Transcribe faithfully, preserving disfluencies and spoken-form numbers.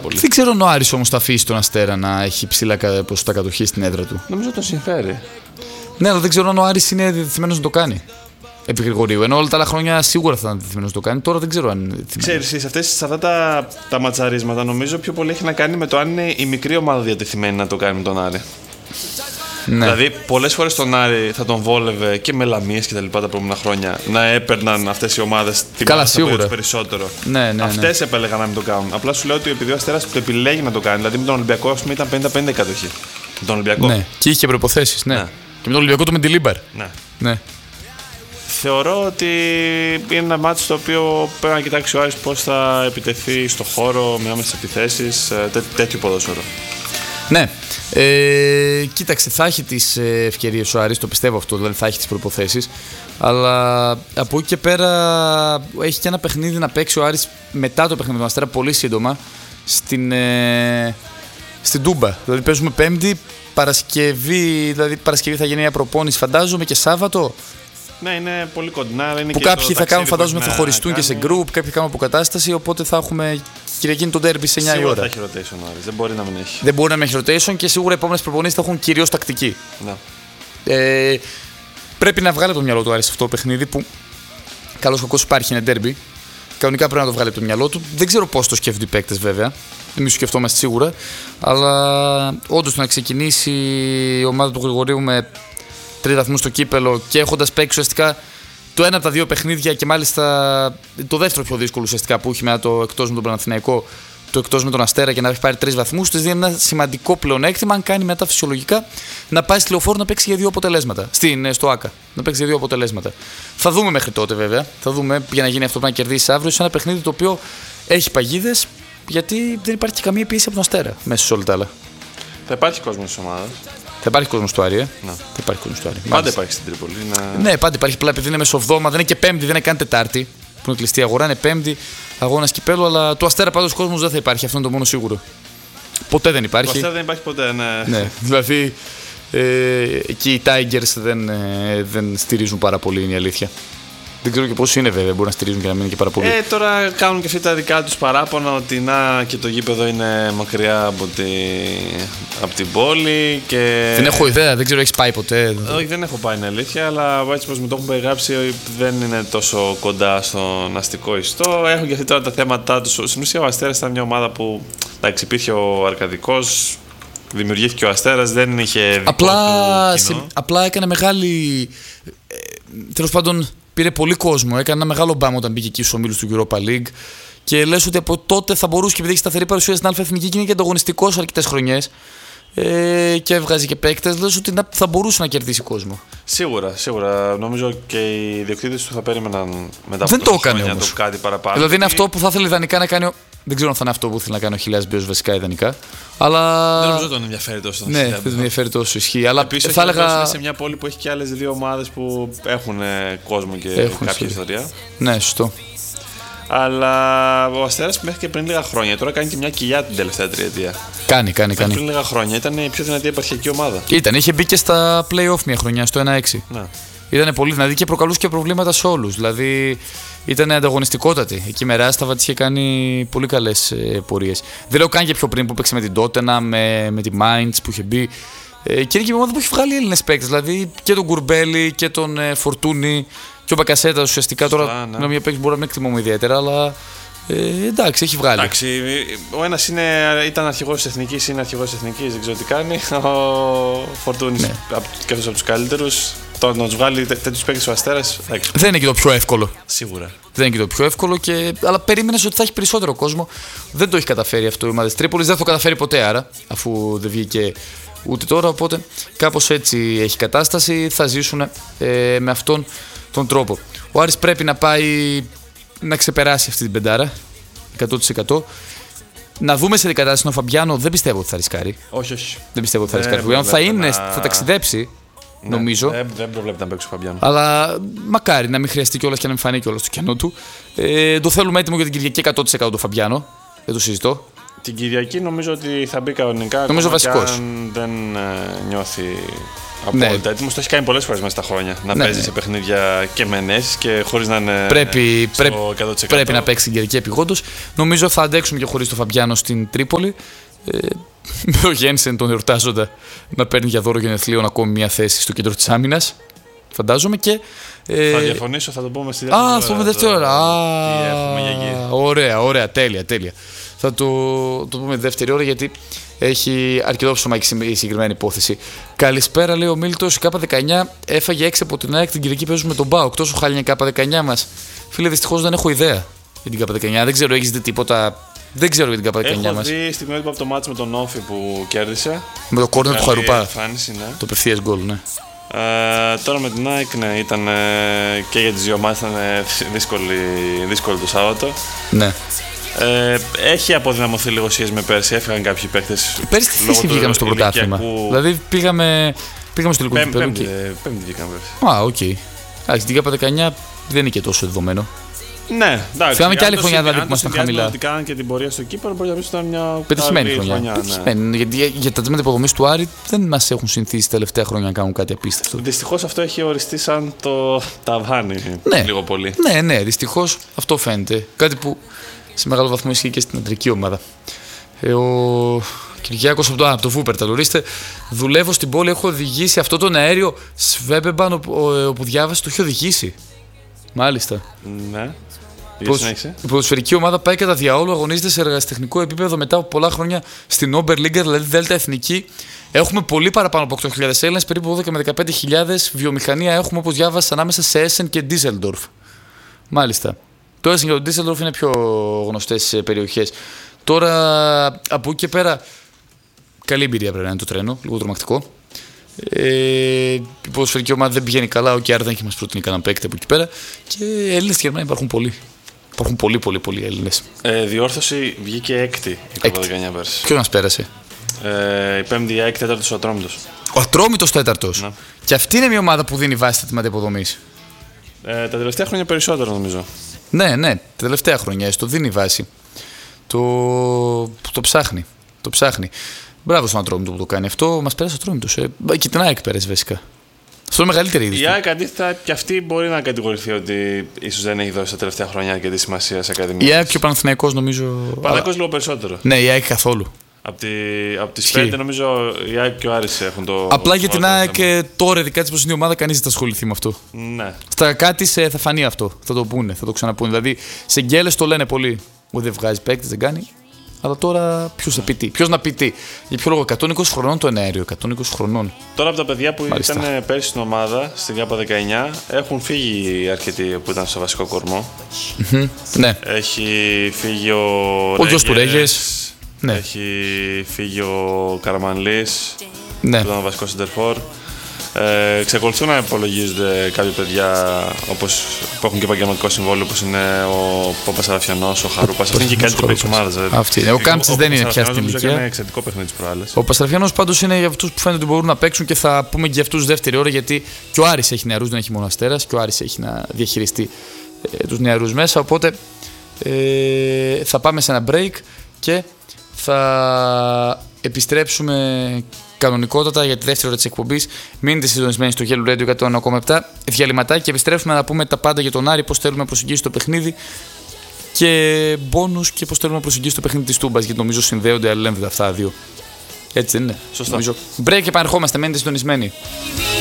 πολύ. Δεν ξέρω αν ο Άρης όμως θα αφήσει τον Αστέρα να έχει ψηλά ποσοστά κατοχή στην έδρα του. Νομίζω τον συμφέρει. Ναι, αλλά δεν ξέρω αν ο Άρης είναι διατεθειμένος να το κάνει. Επί Γρηγορίου. Ενώ όλα τα άλλα χρόνια σίγουρα θα ήταν διατεθειμένος να το κάνει. Τώρα δεν ξέρω αν είναι. Ξέρεις, σε, αυτές, σε αυτά τα, τα ματσαρίσματα νομίζω πιο πολύ έχει να κάνει με το αν είναι η μικρή ομάδα διατεθειμένη να το κάνει με τον Άρη. Ναι. Δηλαδή, πολλές φορές τον Άρη θα τον βόλευε και με Λαμίες και τα λοιπά τα προηγούμενα χρόνια να έπαιρναν αυτές οι ομάδες την σίγουρα περισσότερο. Ναι, ναι, αυτές ναι. επέλεγαν να μην το κάνουν. Απλά σου λέω ότι επειδή ο Αστέρας το επιλέγει να το κάνει, δηλαδή με τον Ολυμπιακό ας πούμε, ήταν πενήντα πενήντα κατοχή. Με τον Ολυμπιακό. Ναι, και είχε προϋποθέσεις. Ναι. Ναι. Και με τον Ολυμπιακό του με τη Λίμπαρ. Ναι. Ναι. Θεωρώ ότι είναι ένα μάτι στο οποίο πρέπει να κοιτάξει ο Άρης πώς θα επιτεθεί στο χώρο με άμεσες επιθέσεις, τέ, τέτοιο ποδόσφαιρο. Ναι. Ε, κοίταξε, θα έχει τις ευκαιρίες ο Άρης, το πιστεύω αυτό, δηλαδή θα έχει τις προϋποθέσεις. Αλλά από εκεί και πέρα έχει και ένα παιχνίδι να παίξει ο Άρης μετά το παιχνίδι με τον Αστέρα πολύ σύντομα στην, ε, στην Τούμπα. Δηλαδή παίζουμε Πέμπτη, Παρασκευή, δηλαδή Παρασκευή θα γίνει μια προπόνηση φαντάζομαι και Σάββατο. Ναι, είναι πολύ κοντινά. Είναι που και κάποιοι θα κάνουν, φαντάζομαι, θα χωριστούν κάνει. Και σε group, κάποιοι κάνουν αποκατάσταση. Οπότε θα έχουμε Κυριακή το derby σε εννιά η ώρα. Σίγουρα θα έχει rotation ο Άρης, δεν μπορεί να μην έχει. Δεν μπορεί να μην έχει rotation και σίγουρα οι επόμενες προπονήσεις θα έχουν κυρίως τακτική. Ναι. Ε, πρέπει να βγάλει από το μυαλό του Άρης αυτό το παιχνίδι που καλώς κακώς υπάρχει, είναι derby. Κανονικά πρέπει να το βγάλει από το μυαλό του. Δεν ξέρω πώς το σκέφτονται οι παίκτες βέβαια. Εμείς το σκεφτόμαστε σίγουρα. Αλλά όντως να ξεκινήσει η ομάδα του Γρηγορίου με τρεις βαθμούς στο κύπελο και έχοντας παίξει ουσιαστικά το ένα από τα δύο παιχνίδια και μάλιστα το δεύτερο πιο δύσκολο ουσιαστικά που έχει μετά το εκτός με τον Παναθηναϊκό, το εκτός με τον Αστέρα και να έχει πάρει τρεις βαθμούς, της δίνει ένα σημαντικό πλεονέκτημα αν κάνει μετά φυσιολογικά να πάει στη Λεωφόρο να παίξει για δύο αποτελέσματα. Στην, στο ΆΚΑ. Να παίξει για δύο αποτελέσματα. Θα δούμε μέχρι τότε βέβαια. Θα δούμε για να γίνει αυτό που να κερδίσει αύριο σε ένα παιχνίδι το οποίο έχει παγίδες γιατί δεν υπάρχει καμία πίεση από τον Αστέρα μέσα σε όλα τα άλλα. Θα υπάρχει κόσμο στις ομάδες. Θα υπάρχει κόσμο στο Άρη, ε. Να. Θα υπάρχει κόσμο στο Άρη. Πάντα Μάλιστα. Υπάρχει στην Τρίπολη. Να... Ναι, πάντα υπάρχει. Απλά επειδή είναι μεσοβδόμα, δεν είναι και Πέμπτη, δεν είναι καν Τετάρτη. Που είναι κλειστή αγορά, είναι Πέμπτη, αγώνα κυπέλου. Αλλά του Αστέρα πάντως κόσμο δεν θα υπάρχει. Αυτό είναι το μόνο σίγουρο. Ποτέ δεν υπάρχει. Του Αστέρα δεν υπάρχει ποτέ, ναι. Ναι, δηλαδή ε, εκεί οι Tigers δεν, ε, δεν στηρίζουν πάρα πολύ, είναι η αλήθεια. Δεν ξέρω και πώς είναι βέβαια, μπορεί να στηρίζουν και να μην είναι και πάρα πολύ. Ε, τώρα κάνουν και αυτοί τα δικά τους παράπονα ότι να και το γήπεδο είναι μακριά από, τη... από την πόλη. Και... Δεν έχω ιδέα, δεν ξέρω, έχεις πάει ποτέ. Όχι, δεν έχω πάει, είναι αλήθεια, αλλά έτσι πως μου το έχουν περιγράψει δεν είναι τόσο κοντά στον αστικό ιστό. Έχουν και αυτοί τώρα τα θέματα τους. Στην ουσία ο Αστέρας ήταν μια ομάδα που εντάξει, υπήρχε ο Αρκαδικός, δημιουργήθηκε ο Αστέρας, δεν είχε δικό απλά, του κοινό. Σε, απλά έκανε μεγάλη. Ε, τέλος πάντων. Πήρε πολύ κόσμο, έκανε ένα μεγάλο μπάμ όταν μπήκε εκεί στους ομίλους του Europa League και λες ότι από τότε θα μπορούσε και επειδή έχει σταθερή παρουσία στην Αλφα Εθνική και είναι και ανταγωνιστικός αρκετές χρονιές ε, και έβγαζε και παίκτες, λες ότι θα μπορούσε να κερδίσει κόσμο. Σίγουρα, σίγουρα. Νομίζω και οι ιδιοκτήτες του θα περίμεναν μετά από δεν το έκανε όμως. Το κάτι παραπάνω. Δηλαδή είναι αυτό που θα ήθελε ιδανικά να κάνει. Δεν ξέρω αν θα είναι αυτό που θέλει να κάνει ο Χιλιάς Μπέος βασικά ιδανικά. Αλλά... Δεν νομίζω τον ενδιαφέρει τόσο. Ναι, δεν τον ενδιαφέρει τόσο, ισχύει. Αλλά επίσης, θα έλεγα. Είναι σε μια πόλη που έχει και άλλες δύο ομάδες που έχουν κόσμο και έχουν κάποια ισχύει. ιστορία. Ναι, σωστό. Αλλά ο Αστέρας μέχρι και πριν λίγα χρόνια, τώρα κάνει και μια κοιλιά την τελευταία τριετία. Κάνει, κάνει, κάνει. Πριν λίγα χρόνια ήταν η πιο δυνατή επαρχιακή ομάδα. Ήταν, είχε μπει και στα play-off μια χρονιά, στο ένα έξι. Ναι. Ήταν πολύ δυνατή και προκαλούσε και προβλήματα σε όλους. Δηλαδή ήταν ανταγωνιστικότατη. Εκεί με Ράσταβα της είχε κάνει πολύ καλές ε, πορείες. Δεν λέω καν και πιο πριν που παίξε με την Τότενα, με, με τη Mainz που είχε μπει. Ε, και είναι και μια ομάδα που έχει βγάλει Έλληνες παίκτες. Δηλαδή και τον Γκουρμπέλη και τον ε, Φορτούνη και ο Μπακασέτα ουσιαστικά. Τώρα ναι. είναι μια παίκτης που μπορεί να μην εκτιμούμε ιδιαίτερα, αλλά ε, εντάξει, έχει βγάλει. Εντάξει, ο ένας ήταν αρχηγός της Εθνικής, είναι αρχηγός της Εθνικής, δεν ξέρω τι κάνει. Ο Φορτούνης ναι. και αυτός από τους καλύτερους. Το να του βγάλει τέτοιους παίκτες ο Αστέρας. Δεν είναι και το πιο εύκολο. Σίγουρα. Δεν είναι και το πιο εύκολο, και... αλλά περίμενες ότι θα έχει περισσότερο κόσμο. Δεν το έχει καταφέρει αυτό η ομάδα της Τρίπολης. Δεν θα το καταφέρει ποτέ άρα, αφού δεν βγήκε ούτε τώρα. Οπότε κάπως έτσι έχει κατάσταση. Θα ζήσουν ε, με αυτόν τον τρόπο. Ο Άρης πρέπει να πάει να ξεπεράσει αυτή την πεντάρα εκατό τοις εκατό. Να δούμε σε δικατάσταση τον Φαμπιάνο. Δεν πιστεύω ότι θα ρισκάρει. Όχι, όχι. Δεν πιστεύω ότι θα ρισκάρει. Φαμπιάνο θα, είναι, να... θα ταξιδέψει. Ναι, νομίζω. Δεν, δεν προβλέπεται να παίξει ο Φαμπιάνο. Αλλά μακάρι να μην χρειαστεί κιόλας και να μην φανεί κιόλας το κενό του. Ε, το θέλουμε έτοιμο για την Κυριακή εκατό τοις εκατό το Φαμπιάνο. Δεν το συζητώ. Την Κυριακή νομίζω ότι θα μπει κανονικά. Νομίζω βασικός. Αν δεν ε, νιώθει Απόλυτα. Έτοιμος, το έχει κάνει πολλές φορές μέσα στα χρόνια. Να ναι, παίζει ναι. σε παιχνίδια και με ενέσεις και χωρίς να είναι. Πρέπει, πρέπει, πρέπει να παίξει την καιρική επιγόντως. Νομίζω θα αντέξουμε και χωρίς τον Φαμπιάνο στην Τρίπολη. Ε, με τον Γένσεν τον εορτάζοντα να παίρνει για δώρο γενεθλίων ακόμη μια θέση στο κέντρο της άμυνας. Φαντάζομαι και. Ε... Θα διαφωνήσω, θα το πούμε στη δεύτερη ώρα. Α, θα πούμε δεύτερη ώρα. Α, ωραία, ωραία, τέλεια, τέλεια. Θα το, το πούμε δεύτερη ώρα γιατί έχει αρκετό ψωμά η συγκεκριμένη υπόθεση. Καλησπέρα, λέει ο Μίλτος. Η ΚΑΠΑ δεκαεννιά έφαγε έξι από την ΑΕΚ. Την Κυριακή παίζουμε τον ΠΑΟΚ. Τόσο χάλια η ΚΑΠΑ δεκαεννιά μας. Φίλε, δυστυχώς δεν έχω ιδέα για την ΚΑΠΑ δεκαεννιά. Δεν ξέρω, έχεις δει τίποτα. Δεν ξέρω για την ΚΑΠΑ δεκαεννιά μας. Έχω δει στιγμή από το μάτς με τον Όφη που κέρδισε. Με το κόρνερ του Χαρουπά. Εμφάνιση, ναι. Το απευθείας γκολ, ναι. Ε, τώρα με την ΑΕΚ, ναι, ήταν ε, και για τις δύο ομάδες ήταν ε, δύσκολο το Σάββατο. Ναι. Ε, έχει αποδυναμωθεί λίγο σχέση με πέρσι. Έφυγαν κάποιοι παίκτες. Πέρσι τι θέση βγήκαμε στο πρωτάθλημα. Δηλαδή πήγαμε, πήγαμε στο τελικό του Πέμπτη, πέμπτη βγήκαμε πέρσι. Α, οκ. Okay. Εντάξει, την ΚΑΠΑ δεκαεννιά δεν είναι και τόσο δεδομένο. Ναι, εντάξει. Θυμάμαι και άλλη χρονιά δηλαδή που ήμασταν χαμηλά. Αν κάναν και την πορεία στο κύπελο, μπορεί να πει ότι ήταν μια πετυχημένη χρονιά. χρονιά ναι. Πετυχημένη. Γιατί για τα τμήματα υποδομής του Άρη δεν μας έχουν συνηθίσει τα τελευταία χρόνια να κάνουν κάτι απίστευτο. Δυστυχώς αυτό έχει οριστεί σαν το ταβάνι. Ναι. Λίγο πολύ. Ναι, ναι, δυστυχώς αυτό φαίνεται. Κάτι που σε μεγάλο βαθμό ισχύει και στην αντρική ομάδα. Ε, ο Κυριάκος από το, από το Βούπερταλ, ορίστε. Δουλεύω στην πόλη, έχω οδηγήσει αυτό τον αέριο Σβέμπεμπαν όπου διάβασε, το έχει οδηγήσει. Μάλιστα. Ναι. Η ποδοσφαιρική ομάδα πάει κατά διαόλου, αγωνίζεται σε εργαστεχνικό επίπεδο μετά από πολλά χρόνια στην Oberliga, δηλαδή Δέλτα Εθνική. Έχουμε πολύ παραπάνω από οκτώ χιλιάδες Έλληνες, περίπου δώδεκα με δεκαπέντε χιλιάδες. Βιομηχανία έχουμε, όπως διάβασα, ανάμεσα σε Essen και Düsseldorf. Μάλιστα. Το Essen και το Düsseldorf είναι πιο γνωστές περιοχές. Τώρα από εκεί και πέρα, καλή εμπειρία πρέπει να είναι το τρένο, λίγο τρομακτικό. Ε, η ποδοσφαιρική ομάδα δεν πηγαίνει καλά, ο Κιάρ δεν έχει μας προτείνει κανέναν παίκτη από εκεί πέρα. Και Έλληνες στη Γερμανία υπάρχουν πολλοί. Υπάρχουν πολύ, πολύ, πολλοί Έλληνες. Ε, διόρθωση βγήκε έκτη η ΚΑΠΑ δεκαεννιά πέρσι. Ποιο μας πέρασε? Ε, η πέμπτη η ΑΕΚ, τέταρτος ο Ατρόμητος. Ο Ατρόμητος τέταρτος. Ναι. Και αυτή είναι μια ομάδα που δίνει βάση στα τμήματα υποδομής. Ε, τα τελευταία χρόνια περισσότερο νομίζω. Ναι, ναι, τα τελευταία χρόνια το δίνει βάση. Το, το ψάχνει. Το ψάχνει. Μπράβο στον Ατρόμητο που το κάνει αυτό. Μας πέρασε ο Ατρόμητος. Ε, και την ΑΕΚ πέρασε βασικά. Αυτό είναι μεγαλύτερη είδηση. Η ΑΕΚ αντίθετα και αυτή μπορεί να κατηγορηθεί ότι ίσως δεν έχει δώσει τα τελευταία χρόνια αρκετή σημασία σε ακαδημίες. Η ΑΕΚ και ο Παναθηναϊκός νομίζω. Ο Παναθηναϊκός λίγο περισσότερο. Ναι, η ΑΕΚ καθόλου. Από, τη, από τις πέντε νομίζω η ΑΕΚ και ο Άρης έχουν το. Απλά για την ΑΕΚ τώρα, ειδικά της προσωπική ομάδα, κανείς δεν θα ασχοληθεί με αυτό. Ναι. Στα κάτι θα φανεί αυτό. Θα το πούνε, θα το ξαναπούνε. Δηλαδή σε γκέλες το λένε πολύ. Ούτε δεν βγάζει παίκτης, δεν κάνει. Αλλά τώρα ποιος θα πει τι, ποιος να πει τι. Για ποιο λόγο, εκατόν είκοσι χρονών το ένα αέριο, εκατόν είκοσι χρονών. Τώρα από τα παιδιά που Μάλιστα. ήταν πέρσι στην ομάδα, στην ΚΑΠΑ δεκαεννιά, έχουν φύγει αρκετοί που ήταν στο βασικό κορμό. Mm-hmm. Ναι. Έχει φύγει ο, ο γιος του Ρέγες. Ναι. Έχει φύγει ο Καραμανλής, ναι. που ήταν ο βασικός σεντερφόρ. Ε, εξακολουθούν να υπολογίζονται κάποια παιδιά όπως, που έχουν και επαγγελματικό συμβόλαιο, όπως είναι ο Παπασαραφιανός, ο Χαρούπας. Αυτή είναι και η καλύτερη παίκτη της ομάδας. Δηλαδή. Αυτή είναι. Ο Κάμψης δεν είναι πια στην ηλικία. Είναι εξαιρετικό παιχνίδι της προάλλες. Ο Παπασαραφιανός πάντως είναι για αυτούς που φαίνεται ότι μπορούν να παίξουν και θα πούμε και για αυτούς δεύτερη ώρα, γιατί και ο Άρης έχει νεαρούς, δεν έχει μόνο Αστέρας, και ο Άρης έχει να διαχειριστεί ε, τους νεαρούς μέσα. Οπότε ε, θα πάμε σε ένα break και θα επιστρέψουμε κανονικότατα για τη δεύτερη ώρα της εκπομπής. Μείνετε συντονισμένοι στο Yellow Radio εκατόν ένα κόμμα επτά. Διαλυματάκι και επιστρέφουμε να πούμε τα πάντα για τον Άρη, πώς θέλουμε να προσεγγίσει το παιχνίδι και μπόνους και πώς θέλουμε να προσεγγίσει το παιχνίδι της Τούμπας. Γιατί νομίζω συνδέονται αλληλένδετα αυτά δύο. Έτσι δεν είναι? Σωστά. Νομίζω. Break και επανερχόμαστε. Μείνετε συντονισμένοι.